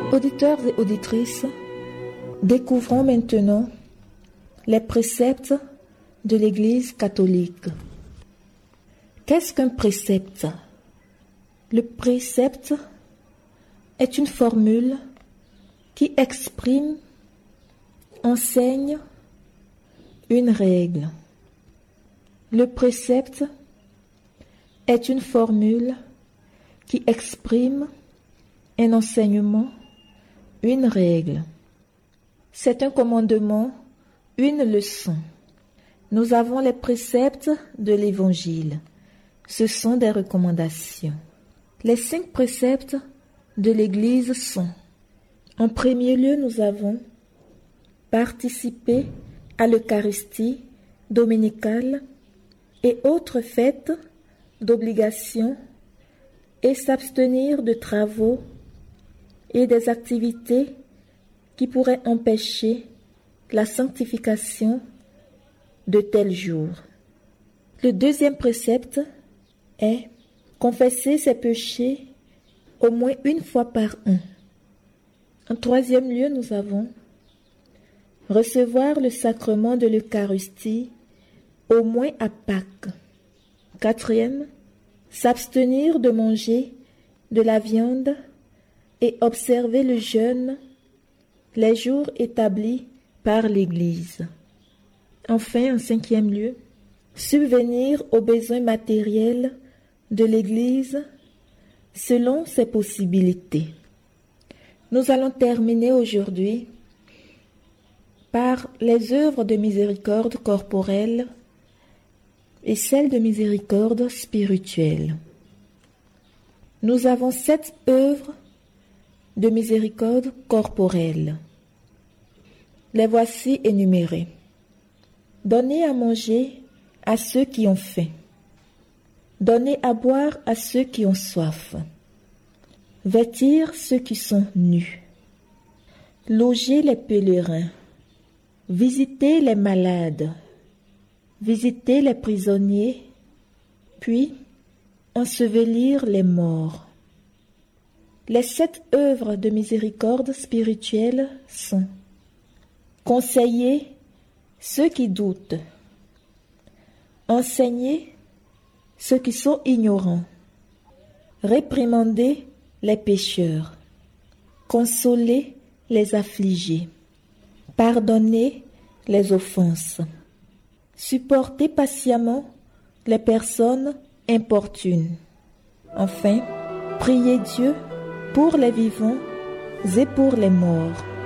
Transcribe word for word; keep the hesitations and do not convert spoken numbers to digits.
Auditeurs et auditrices, découvrons maintenant les préceptes de l'Église catholique. Qu'est-ce qu'un précepte? Le précepte est une formule qui exprime, enseigne une règle. Le précepte est une formule qui exprime un enseignement, une règle. C'est un commandement, une leçon. Nous avons les préceptes de l'Évangile. Ce sont des recommandations. Les cinq préceptes de l'Église sont: en premier lieu, nous avons participer à l'Eucharistie dominicale et autres fêtes d'obligation et s'abstenir de travaux et des activités qui pourraient empêcher la sanctification de tels jours. Le deuxième précepte est confesser ses péchés au moins une fois par an. En troisième lieu, nous avons recevoir le sacrement de l'Eucharistie au moins à Pâques. Quatrième, s'abstenir de manger de la viande et observer le jeûne les jours établis par l'Église. Enfin, en cinquième lieu, subvenir aux besoins matériels de l'Église selon ses possibilités. Nous allons terminer aujourd'hui par les œuvres de miséricorde corporelle et celles de miséricorde spirituelle. Nous avons sept œuvres de miséricorde corporelle. Les voici énumérées. Donner à manger à ceux qui ont faim. Donner à boire à ceux qui ont soif. Vêtir ceux qui sont nus. Loger les pèlerins. Visiter les malades. Visiter les prisonniers. Puis ensevelir les morts. Les sept œuvres de miséricorde spirituelle sont: conseiller ceux qui doutent, enseigner ceux qui sont ignorants, réprimander les pécheurs, consoler les affligés, pardonner les offenses, supporter patiemment les personnes importunes. Enfin, prier Dieu pour les vivants et pour les morts.